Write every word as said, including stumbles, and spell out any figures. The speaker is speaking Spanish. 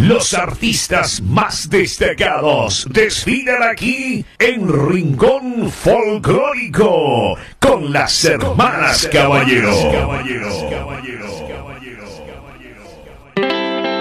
Los artistas más destacados desfilan aquí en Rincón Folclórico con las hermanas Caballero. Caballeros, caballeros.